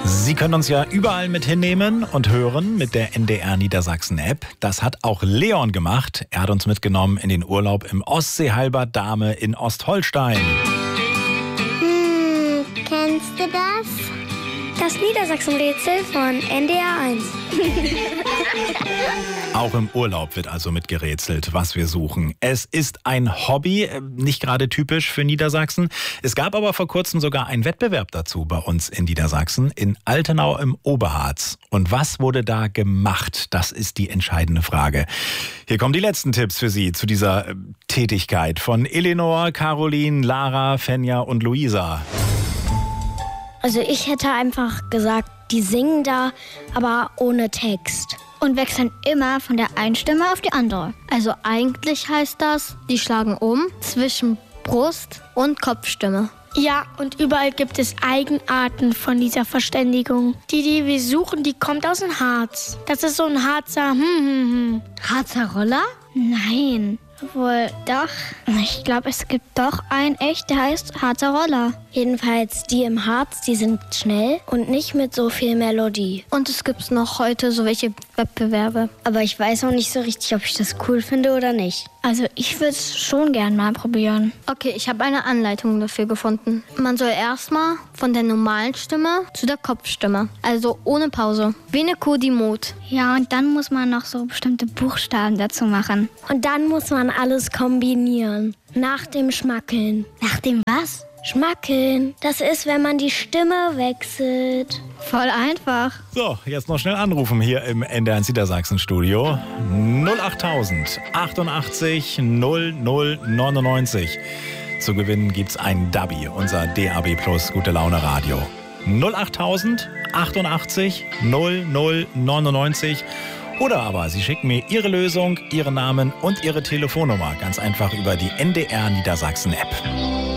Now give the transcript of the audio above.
Sie können uns ja überall mit hinnehmen und hören mit der NDR Niedersachsen App. Das hat auch Leon gemacht. Er hat uns mitgenommen in den Urlaub im Ostseehalbad Dahme in Ostholstein. Kennst du das? Das Niedersachsen-Rätsel von NDR 1. Auch im Urlaub wird also mitgerätselt, was wir suchen. Es ist ein Hobby, nicht gerade typisch für Niedersachsen. Es gab aber vor kurzem sogar einen Wettbewerb dazu bei uns in Niedersachsen, in Altenau im Oberharz. Und was wurde da gemacht? Das ist die entscheidende Frage. Hier kommen die letzten Tipps für Sie zu dieser Tätigkeit von Eleanor, Caroline, Lara, Fenja und Luisa. Also ich hätte einfach gesagt, die singen da, aber ohne Text. Und wechseln immer von der einen Stimme auf die andere. Also eigentlich heißt das, die schlagen um zwischen Brust- und Kopfstimme. Ja, und überall gibt es Eigenarten von dieser Verständigung. Die wir suchen, die kommt aus dem Harz. Das ist so ein Harzer Harzer Roller? Nein. Obwohl, doch. Ich glaube, es gibt doch einen echt, der heißt Harzer Roller. Jedenfalls, die im Harz, die sind schnell und nicht mit so viel Melodie. Und es gibt noch heute so welche Wettbewerbe. Aber ich weiß auch nicht so richtig, ob ich das cool finde oder nicht. Also ich würde es schon gern mal probieren. Okay, ich habe eine Anleitung dafür gefunden. Man soll erstmal von der normalen Stimme zu der Kopfstimme. Also ohne Pause. Wie eine Kuh, die mut. Ja, und dann muss man noch so bestimmte Buchstaben dazu machen. Und dann muss man alles kombinieren. Nach dem Schmackeln. Nach dem was? Schmackeln. Das ist, wenn man die Stimme wechselt. Voll einfach. So, jetzt noch schnell anrufen hier im NDR Niedersachsen Studio. 08000 88 00 99. Zu gewinnen gibt's ein Dubby, unser DAB Plus Gute Laune Radio. 08000 88 00 99. Oder aber Sie schicken mir Ihre Lösung, Ihren Namen und Ihre Telefonnummer ganz einfach über die NDR Niedersachsen App.